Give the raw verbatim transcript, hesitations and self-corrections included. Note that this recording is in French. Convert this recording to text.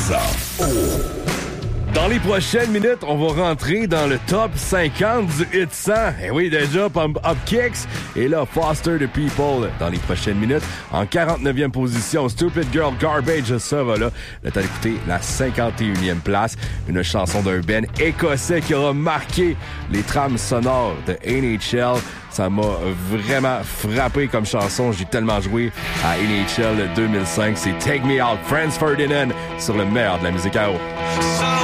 ça. Oh. Dans les prochaines minutes, on va rentrer dans le top cinquante du Hit cent. Et oui, déjà, Pump Up Kicks. Et là, Foster the People dans les prochaines minutes. En quarante-neuvième position, Stupid Girl Garbage, ça va là. Là, t'as écouté la cinquante et unième place. Une chanson d'un band écossais qui aura marqué les trames sonores de N H L. Ça m'a vraiment frappé comme chanson. J'ai tellement joué à N H L deux mille cinq. C'est Take Me Out, Franz Ferdinand, sur le meilleur de la musique à eau.